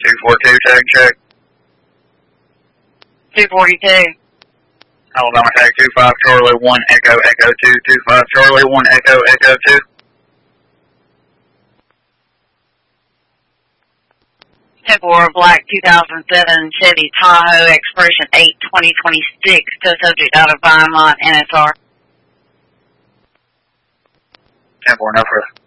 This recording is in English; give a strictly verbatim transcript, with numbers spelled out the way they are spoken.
two four two, tag check. two forty-two. Alabama tag two five Charlie one Echo Echo two two five Charlie one Echo Echo two. ten four Black two thousand seven Chevy Tahoe Expression eight twenty twenty-six to subject out of Vinemont N S R. ten four, no further.